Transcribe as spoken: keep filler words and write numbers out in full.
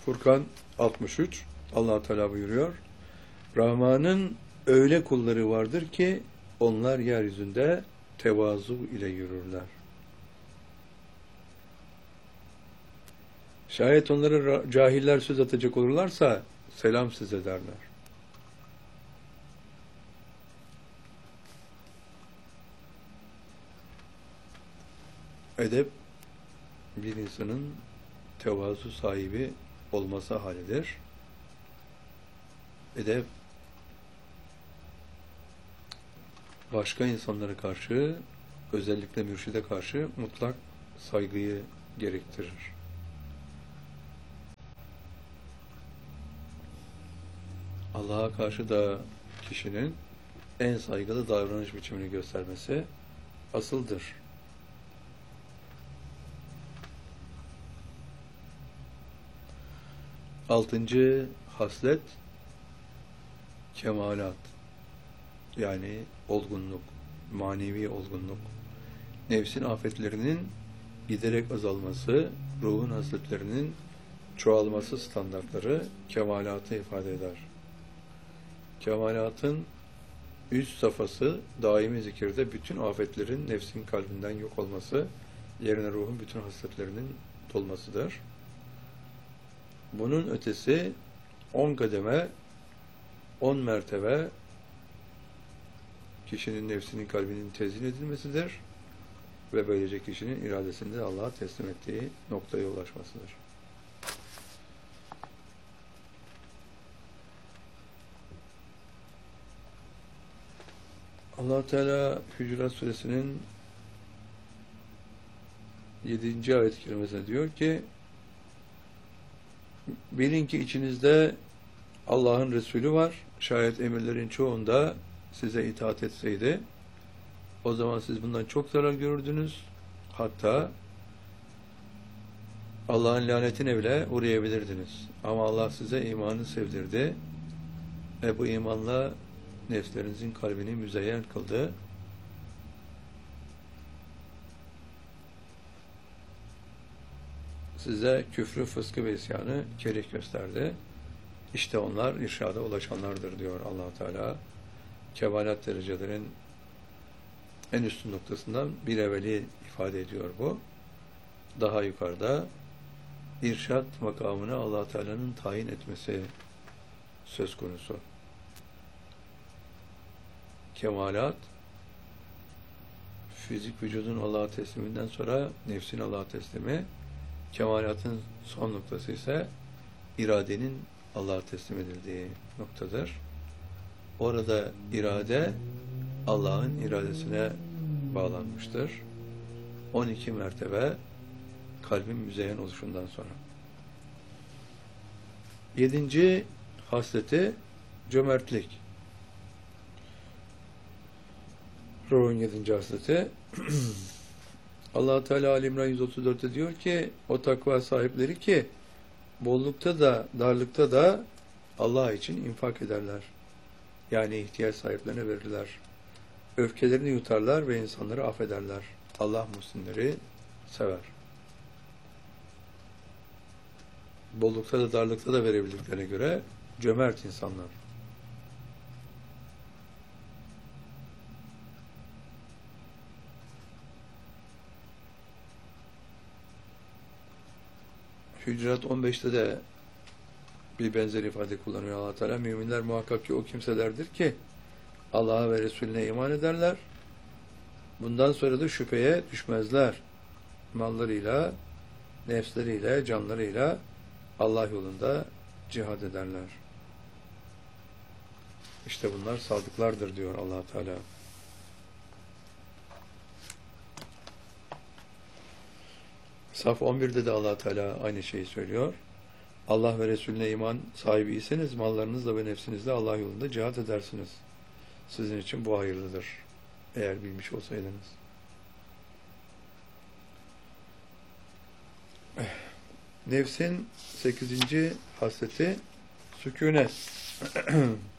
Furkan altmış üç Allah Teala buyuruyor. Rahman'ın öyle kulları vardır ki onlar yeryüzünde tevazu ile yürürler. Şayet onlara cahiller söz atacak olurlarsa selam size derler. Edep bir insanın tevazu sahibi olması halidir. Edep başka insanlara karşı, özellikle mürşide karşı mutlak saygıyı gerektirir. Allah'a karşı da kişinin en saygılı davranış biçimini göstermesi asıldır. Altıncı haslet kemalat, yani olgunluk, manevi olgunluk. Nefsin afetlerinin giderek azalması, ruhun hasletlerinin çoğalması standartları kemalatı ifade eder. Kemalatın üst safhası daimi zikirde bütün afetlerin nefsin kalbinden yok olması, yerine ruhun bütün hasletlerinin dolmasıdır. Bunun ötesi on kademe, on mertebe kişinin nefsinin kalbinin tezyin edilmesidir ve böylece kişinin iradesinde Allah'a teslim ettiği noktaya ulaşmasıdır. Allah Teala Hücurat Suresinin yedinci ayet-i kerimesinde diyor ki, bilin ki içinizde Allah'ın Resulü var. Şayet emirlerin çoğunda size itaat etseydi, o zaman siz bundan çok zarar görürdünüz. Hatta Allah'ın lanetine bile uğrayabilirdiniz. Ama Allah size imanı sevdirdi ve bu imanla nefslerinizin kalbini müzeyyen kıldı. Size küfrü, fıskı ve isyanı kerih gösterdi. İşte onlar irşada ulaşanlardır diyor Allah Teala. Kemalat derecelerin en üstün noktasından bir evveli ifade ediyor bu. Daha yukarıda irşad makamını Allah Teala'nın tayin etmesi söz konusu. Kemalat, fizik vücudun Allah'a tesliminden sonra nefsin Allah'a teslimi, kemalatın son noktası ise iradenin Allah'a teslim edildiği noktadır. Orada irade Allah'ın iradesine bağlanmıştır. on iki mertebe kalbin müzeyyen oluşundan sonra. Yedinci hasleti cömertlik. Ruhun yedinci hasleti. Allah Teala Ali İmran yüz otuz dörtte diyor ki, o takva sahipleri ki bollukta da darlıkta da Allah için infak ederler. Yani ihtiyaç sahiplerine verirler. Öfkelerini yutarlar ve insanları affederler. Allah muhsinleri sever. Bollukta da darlıkta da verebildiklerine göre cömert insanlar. Hücurat on beşte de bir benzer ifade kullanıyor Allah Teala. Müminler muhakkak ki o kimselerdir ki Allah'a ve Resulüne iman ederler. Bundan sonra da şüpheye düşmezler. Mallarıyla, nefsleriyle, canlarıyla Allah yolunda cihad ederler. İşte bunlar sadıklardır diyor Allah Teala. Saf on birde de Allah Teala aynı şeyi söylüyor. Allah ve Resulüne iman sahibiyseniz mallarınızla ve nefsinizle Allah yolunda cihad edersiniz. Sizin için bu hayırlıdır. Eğer bilmiş olsaydınız. Nefsin sekizinci hasleti sükûnet.